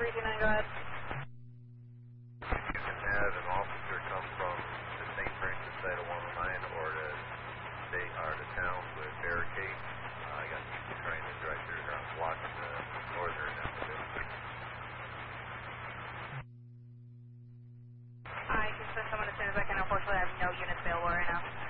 329, go ahead. You can have an officer come from the St. Francis side of 109 or the town with barricades. I got people trying to drive through here. I'm blocking the northern end of it. I can send someone as soon as I can. Unfortunately, I have no units available right now.